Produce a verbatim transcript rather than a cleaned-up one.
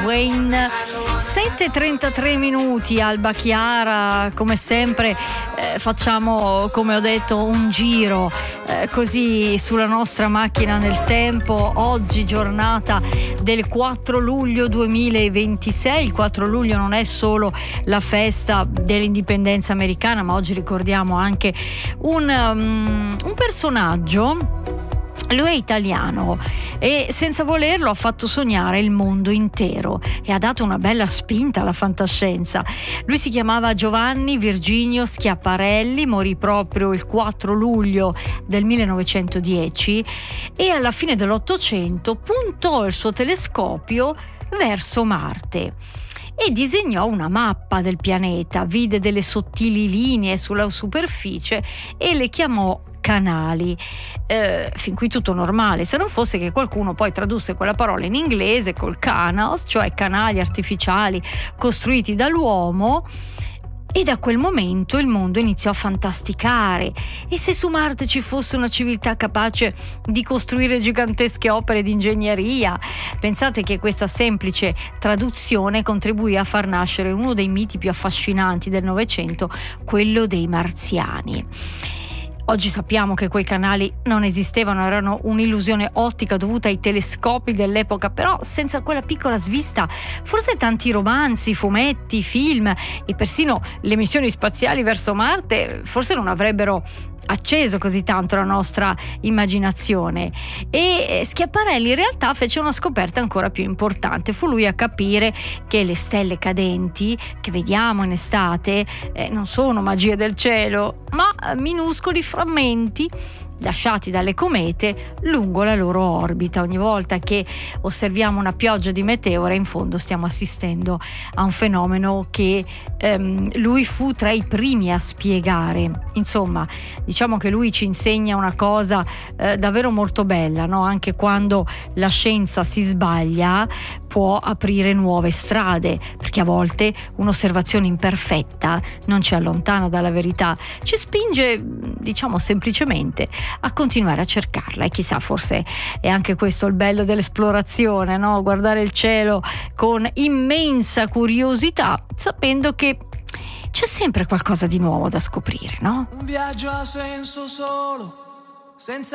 Wayne. Sette e trentatré minuti, Alba Chiara, come sempre eh, facciamo, come ho detto, un giro eh, così sulla nostra macchina nel tempo. Oggi giornata del quattro luglio duemilaventisei. Il quattro luglio non è solo la festa dell'indipendenza americana, ma oggi ricordiamo anche un, um, un personaggio. Lui è italiano e senza volerlo ha fatto sognare il mondo intero e ha dato una bella spinta alla fantascienza. Lui si chiamava Giovanni Virginio Schiaparelli, morì proprio il quattro luglio del millenovecentodieci e alla fine dell'Ottocento puntò il suo telescopio verso Marte e disegnò una mappa del pianeta, vide delle sottili linee sulla superficie e le chiamò canali. Eh, fin qui tutto normale, se non fosse che qualcuno poi tradusse quella parola in inglese col canals, cioè canali artificiali costruiti dall'uomo, e da quel momento il mondo iniziò a fantasticare. E se su Marte ci fosse una civiltà capace di costruire gigantesche opere di ingegneria? Pensate che questa semplice traduzione contribuì a far nascere uno dei miti più affascinanti del Novecento, quello dei marziani. Oggi sappiamo che quei canali non esistevano, erano un'illusione ottica dovuta ai telescopi dell'epoca, però senza quella piccola svista forse tanti romanzi, fumetti, film e persino le missioni spaziali verso Marte forse non avrebbero acceso così tanto la nostra immaginazione. E Schiaparelli in realtà fece una scoperta ancora più importante. Fu lui a capire che le stelle cadenti che vediamo in estate eh, non sono magie del cielo, ma minuscoli frammenti lasciati dalle comete lungo la loro orbita. Ogni volta che osserviamo una pioggia di meteore, in fondo stiamo assistendo a un fenomeno che ehm, lui fu tra i primi a spiegare. Insomma, diciamo che lui ci insegna una cosa eh, davvero molto bella, no? Anche quando la scienza si sbaglia, può aprire nuove strade, perché a volte un'osservazione imperfetta non ci allontana dalla verità, ci spinge, diciamo semplicemente, a continuare a cercarla. E chissà, forse è anche questo il bello dell'esplorazione, no? Guardare il cielo con immensa curiosità, sapendo che c'è sempre qualcosa di nuovo da scoprire, no? Un viaggio ha senso solo senza